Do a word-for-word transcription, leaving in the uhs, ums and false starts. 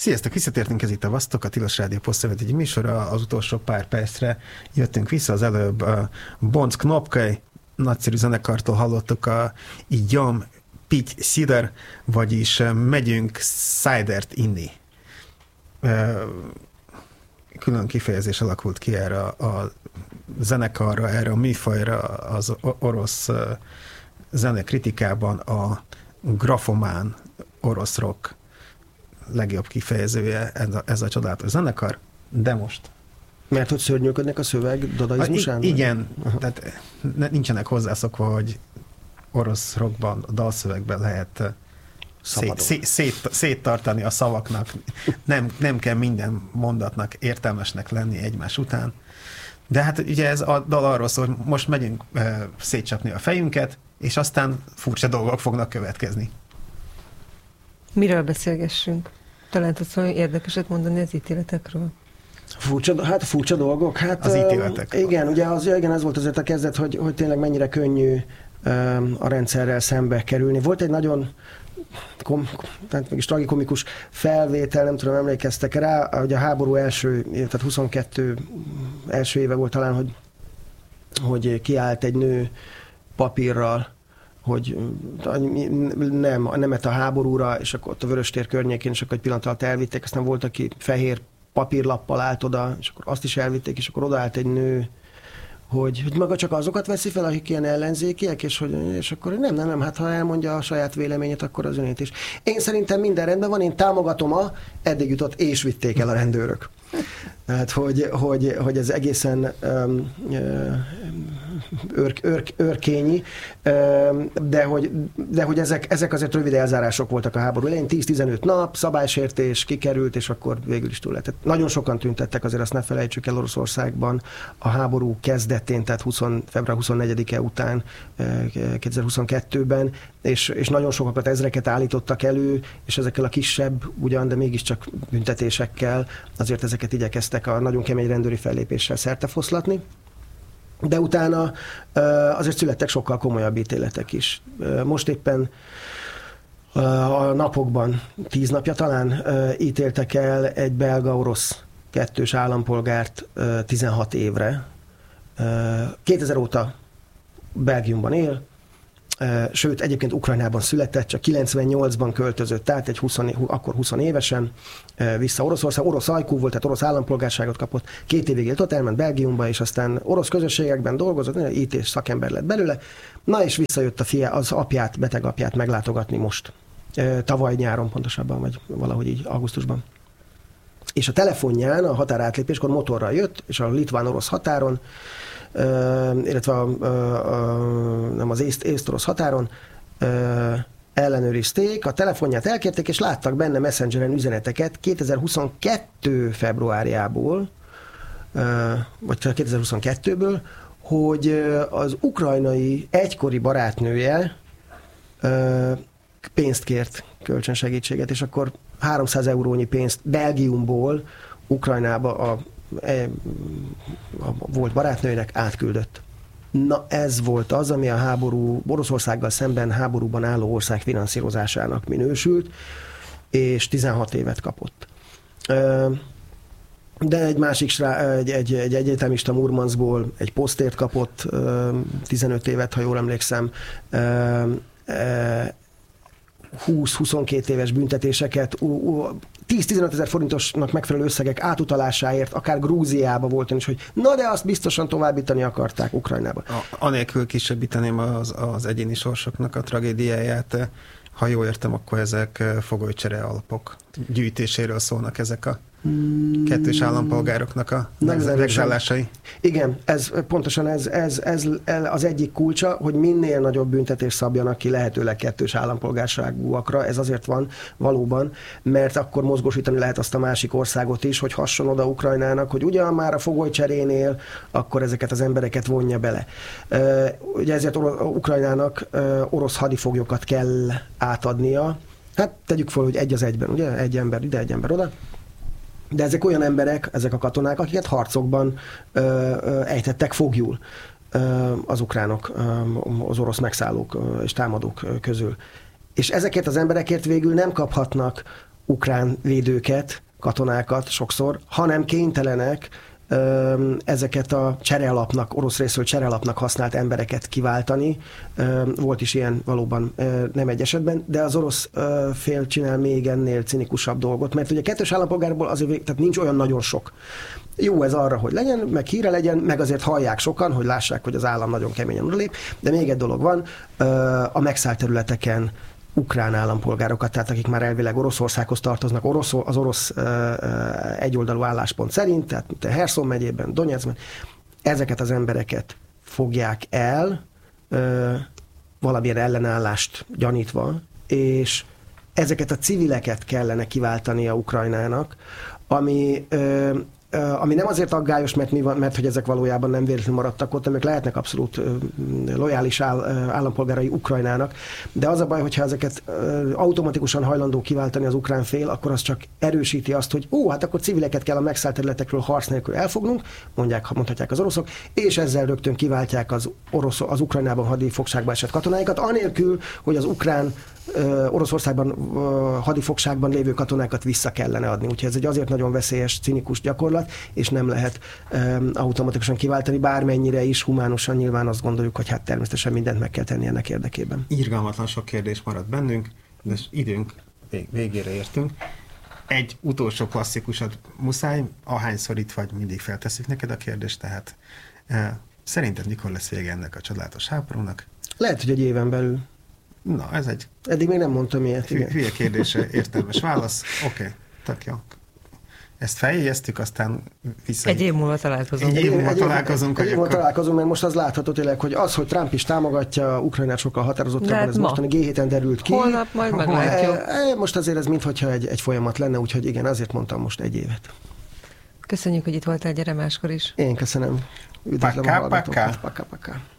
Sziasztok, visszatértünk, ez itt a Vasztok, a Tilos Rádió Postszövet egy műsora, az utolsó pár percre jöttünk vissza, az előbb a Bonc Knopkai nagyszerű zenekartól hallottuk a Idjam Pitty Cider, vagyis megyünk cidert inni. Külön kifejezés alakult ki erre a zenekarra, erre a műfajra az orosz zenekritikában a grafomán orosz rock legjobb kifejezője ez a, ez a csodálatos zenekar, de most. Mert hogy szörnyűködnek a szöveg dadaizmusán? I- igen, Aha. tehát nincsenek hozzászokva, hogy orosz rockban, a dalszövegben lehet szét, szét, szét, széttartani a szavaknak. Nem, nem kell minden mondatnak értelmesnek lenni egymás után. De hát ugye ez a dal arról szól, hogy most megyünk e, szétcsapni a fejünket, és aztán furcsa dolgok fognak következni. Miről beszélgessünk? Talán tudsz valami érdekeset mondani az ítéletekről? Furcsa, hát furcsa dolgok. Hát, az ítéletek. Uh, igen, ugye az, igen, ez volt azért a kezdet, hogy, hogy tényleg mennyire könnyű um, a rendszerrel szembe kerülni. Volt egy nagyon kom, tehát mégis tragikomikus felvétel, nem tudom, emlékeztek rá, hogy a háború első, tehát huszonkettő első éve volt talán, hogy, hogy kiállt egy nő papírral, hogy nem, a nemet a háborúra, és akkor ott a Vöröstér környékén, és akkor egy pillanat alatt elvitték, aztán volt, aki fehér papírlappal állt oda, és akkor azt is elvitték, és akkor odaállt egy nő, hogy, hogy maga csak azokat veszi fel, akik ilyen ellenzékiek, és, hogy, és akkor nem, nem, nem, hát ha elmondja a saját véleményét, akkor az önét is. Én szerintem minden rendben van, én támogatom a, eddig jutott, és vitték el a rendőrök. Tehát, hogy, hogy, hogy ez egészen um, őr, őr, őrkényi, um, de, hogy, de hogy ezek, ezek azért rövid elzárások voltak a háború elején, tíz-tizenöt nap, szabálysértés, kikerült, és akkor végül is túl lett. Nagyon sokan tüntettek, azért azt ne felejtsük el Oroszországban a háború kezdetén, tehát húsz, február huszonnegyedike után, kétezer-huszonkettőben, és, és nagyon sokakat, ezreket állítottak elő, és ezekkel a kisebb, ugyan, de mégiscsak büntetésekkel azért ezeket igyekeztek a nagyon kemény rendőri fellépéssel szertefoszlatni. De utána azért születtek sokkal komolyabb ítéletek is. Most éppen a napokban, tíz napja talán ítéltek el egy belga-orosz kettős állampolgárt tizenhat évre. kétezer óta Belgiumban él, sőt, egyébként Ukrajnában született, csak kilencvennyolcban költözött át, egy húsz, akkor húsz évesen vissza Oroszország. Orosz ajkú volt, tehát orosz állampolgárságot kapott. Két évig élt ott, elment Belgiumba, és aztán orosz közösségekben dolgozott, í té szakember lett belőle. Na, és visszajött a fia, az apját, beteg apját meglátogatni most. Tavaly nyáron pontosabban, vagy valahogy így augusztusban. És a telefonján, a határátlépéskor motorral jött, és a litván-orosz határon, Uh, illetve a, uh, uh, nem az észt, észt-orosz határon uh, ellenőrizték, a telefonját elkérték, és láttak benne Messengeren üzeneteket kétezer-huszonkettő februárjából, uh, vagy kétezer-huszonkettőből, hogy uh, az ukrajnai egykori barátnője uh, pénzt kért, kölcsönsegítséget, és akkor háromszáz eurónyi pénzt Belgiumból Ukrajnába a a volt barátnőjének átküldött. Na, ez volt az, ami a háború, Oroszországgal szemben háborúban álló ország finanszírozásának minősült, és tizenhat évet kapott. De egy másik srá, egy, egy, egy egyetemista Murmanskból egy posztért kapott, tizenöt évet, ha jól emlékszem, húsz-huszonkét éves büntetéseket, tíz-tizenöt ezer forintosnak megfelelő összegek átutalásáért, akár Grúziába volt is, hogy na de azt biztosan továbbítani akarták Ukrajnába. A, anélkül kisebbíteném az, az egyéni sorsoknak a tragédiáját. Ha jól értem, akkor ezek fogolycsere alapok gyűjtéséről szólnak ezek a kettős állampolgároknak a megzállásai. Igen, ez, pontosan ez, ez, ez az egyik kulcsa, hogy minél nagyobb büntetés szabjanak ki lehetőleg kettős állampolgárságúakra. Ez azért van valóban, mert akkor mozgósítani lehet azt a másik országot is, hogy hasson oda Ukrajnának, hogy ugyan már a fogolycserénél, akkor ezeket az embereket vonja bele. Ugye ezért Ukrajnának orosz hadifoglyokat kell átadnia. Hát tegyük fel, hogy egy az egyben, ugye? Egy ember ide, egy ember oda. De ezek olyan emberek, ezek a katonák, akiket harcokban ö, ö, ejtettek foglyul ö, az ukránok, ö, az orosz megszállók ö, és támadók ö, közül. És ezekért az emberekért végül nem kaphatnak ukrán védőket, katonákat sokszor, hanem kénytelenek ezeket a cserealapnak, orosz részről cserealapnak használt embereket kiváltani. Volt is ilyen valóban nem egy esetben, de az orosz fél csinál még ennél cinikusabb dolgot, mert ugye kettős állampolgárból azért tehát nincs olyan nagyon sok. Jó ez arra, hogy legyen, meg híre legyen, meg azért hallják sokan, hogy lássák, hogy az állam nagyon keményen odalép, de még egy dolog van, a megszállt területeken ukrán állampolgárokat, tehát akik már elvileg Oroszországhoz tartoznak, orosz, az orosz uh, uh, egyoldalú álláspont szerint, tehát mint a Herszon megyében, Donyeckben, ezeket az embereket fogják el uh, valamilyen ellenállást gyanítva, és ezeket a civileket kellene kiváltania Ukrajnának, ami uh, ami nem azért aggályos, mert, mi van, mert hogy ezek valójában nem véletlenül maradtak ott, amik lehetnek abszolút lojális áll, állampolgárai Ukrajnának, de az a baj, hogyha ezeket automatikusan hajlandó kiváltani az ukrán fél, akkor az csak erősíti azt, hogy ó, hát akkor civileket kell a megszállt területekről harc nélkül elfognunk, mondják, mondhatják az oroszok, és ezzel rögtön kiváltják az, orosz, az Ukrajnában hadifogságba esett katonáikat, anélkül, hogy az ukrán Oroszországban hadifogságban lévő katonákat vissza kellene adni. Úgyhogy ez egy azért nagyon veszélyes, cinikus gyakorlat, és nem lehet um, automatikusan kiváltani, bármennyire is humánusan nyilván azt gondoljuk, hogy hát természetesen mindent meg kell tenni ennek érdekében. Irgalmatlan sok kérdés maradt bennünk, de időnk vég, végére értünk. Egy utolsó klasszikusat muszáj, ahányszor itt vagy, mindig felteszik neked a kérdést, tehát e, szerinted mikor lesz vége ennek a csodálatos háborúnak? Lehet, hogy egy éven belül. Na, ez egy... Eddig még nem mondtam ilyet. Hü- hülye kérdése, értelmes válasz. Oké, okay, tök jó. Ezt feljegyeztük, aztán vissza... Egy év múlva találkozunk. Egy év múlva találkozunk. Egy év múlva találkozunk, mert most az látható tényleg, hogy az, hogy Trump is támogatja Ukrajnát sokkal határozottabban, ez mostani gé héten derült ki. Holnap majd meglátjuk. Most azért ez minthogyha egy, egy folyamat lenne, úgyhogy igen, azért mondtam most egy évet. Köszönjük, hogy itt voltál, gyere máskor is. Én köszönöm. Üdvözlöm a hallgatókat. Paka, paka.